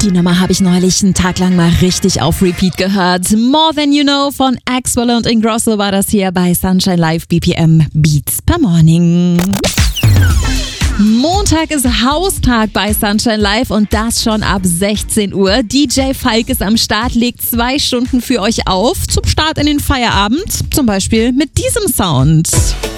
Die Nummer habe ich neulich einen Tag lang mal richtig auf Repeat gehört. More Than You Know von Axwell und Ingrosso war das hier bei Sunshine Live BPM Beats per Morning. Montag ist Haustag bei Sunshine Live und das schon ab 16 Uhr. DJ Falk ist am Start, legt 2 Stunden für euch auf zum Start in den Feierabend. Zum Beispiel mit diesem Sound.